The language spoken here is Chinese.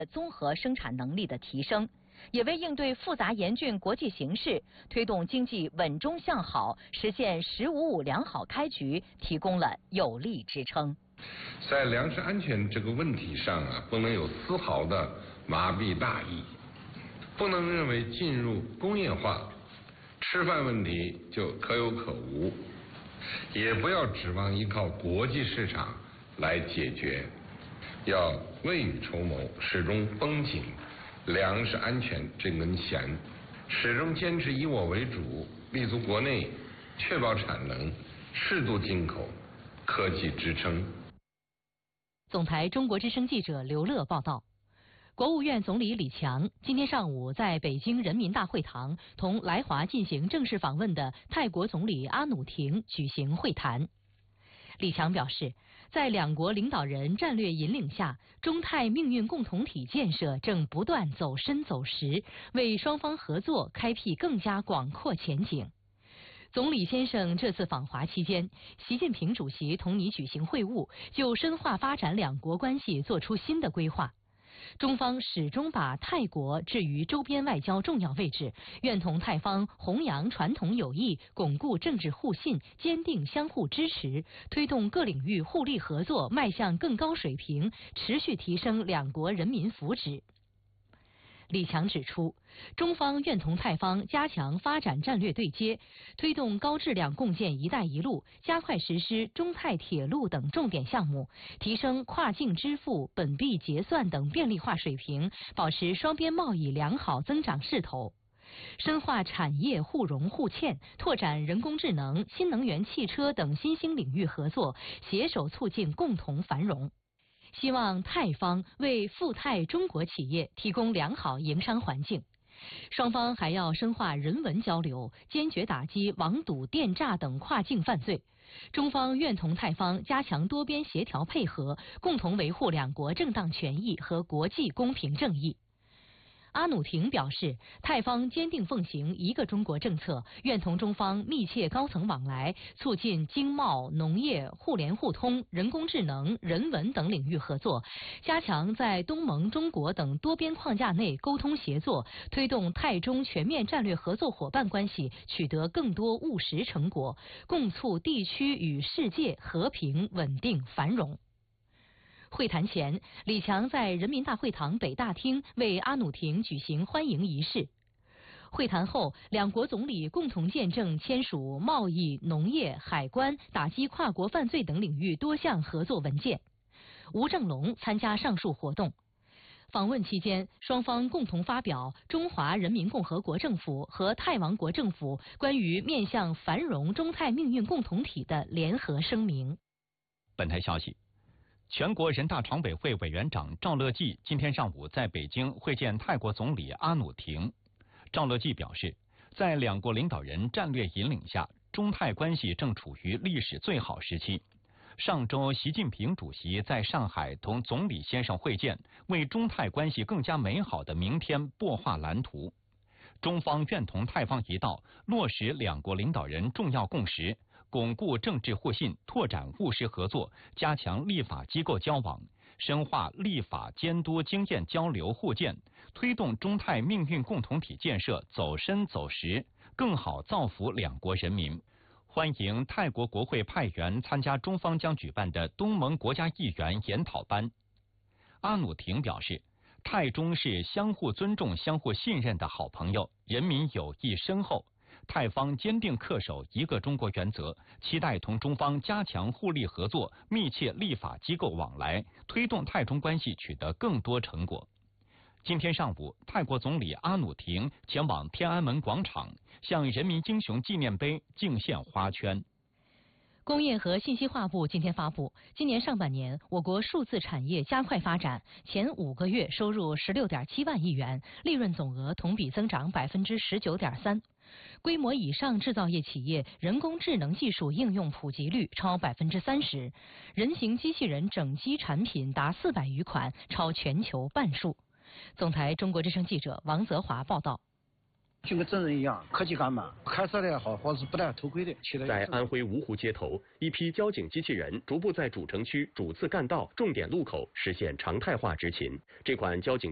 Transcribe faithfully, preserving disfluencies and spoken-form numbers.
综合生产能力的提升，也为应对复杂严峻国际形势、推动经济稳中向好、实现“十五五”良好开局提供了有力支撑。 在粮食安全这个问题上啊，不能有丝毫的麻痹大意，不能认为进入工业化，吃饭问题就可有可无，也不要指望依靠国际市场来解决，要未雨绸缪，始终绷紧粮食安全这根弦，始终坚持以我为主，立足国内，确保产能，适度进口，科技支撑。 总台中国之声记者刘乐报道。国务院总理李强今天上午在北京人民大会堂同来华进行正式访问的泰国总理阿努廷举行会谈。李强表示，在两国领导人战略引领下，中泰命运共同体建设正不断走深走实，为双方合作开辟更加广阔前景。总理先生这次访华期间，习近平主席同你举行会晤，就深化发展两国关系作出新的规划。中方始终把泰国置于周边外交重要位置，愿同泰方弘扬传统友谊，巩固政治互信，坚定相互支持，推动各领域互利合作迈向更高水平，持续提升两国人民福祉。李强指出，中方愿同泰方加强发展战略对接，推动高质量共建“一带一路”，加快实施中泰铁路等重点项目，提升跨境支付、本币结算等便利化水平，保持双边贸易良好增长势头。深化产业互融互嵌，拓展人工智能、新能源汽车等新兴领域合作，携手促进共同繁荣。希望泰方为赴泰中国企业提供良好营商环境。双方还要深化人文交流，坚决打击网赌、电诈等跨境犯罪。中方愿同泰方加强多边协调配合，共同维护两国正当权益和国际公平正义。阿努廷表示，泰方坚定奉行一个中国政策，愿同中方密切高层往来，促进经贸、农业、互联互通、人工智能、人文等领域合作，加强在东盟、中国等多边框架内沟通协作，推动泰中全面战略合作伙伴关系取得更多务实成果，共促地区与世界和平、稳定、繁荣。会谈前，李强在人民大会堂北大厅为阿努廷举行欢迎仪式。会谈后，两国总理共同见证签署贸易、农业、海关、打击跨国犯罪等领域多项合作文件。吴正龙参加上述活动。访问期间，双方共同发表中华人民共和国政府和泰王国政府关于面向繁荣中泰命运共同体的联合声明。 本台消息，全国人大常委会委员长赵乐际今天上午在北京会见泰国总理阿努廷。赵乐际表示，在两国领导人战略引领下，中泰关系正处于历史最好时期。上周，习近平主席在上海同总理先生会见，为中泰关系更加美好的明天擘画蓝图。中方愿同泰方一道，落实两国领导人重要共识，巩固政治互信，拓展务实合作，加强立法机构交往，深化立法监督经验交流互鉴，推动中泰命运共同体建设走深走实，更好造福两国人民。欢迎泰国国会派员参加中方将举办的东盟国家议员研讨班。阿努廷表示，泰中是相互尊重、相互信任的好朋友，人民友谊深厚。泰方坚定恪守一个中国原则，期待同中方加强互利合作，密切立法机构往来，推动泰中关系取得更多成果。今天上午，泰国总理阿努廷前往天安门广场，向人民英雄纪念碑敬献花圈。 工业和信息化部今天发布，今年上半年我国数字产业加快发展，前五个月收入十六点七万亿元，利润总额同比增长百分之十九点三。规模以上制造业企业人工智能技术应用普及率超百分之三十，人形机器人整机产品达四百余款，超全球半数。总台中国之声记者王泽华报道。 就跟真人一样，科技感满，开车的也好，或是不戴头盔的。 在安徽芜湖街头，一批交警机器人逐步在主城区主次干道、重点路口实现常态化执勤。这款交警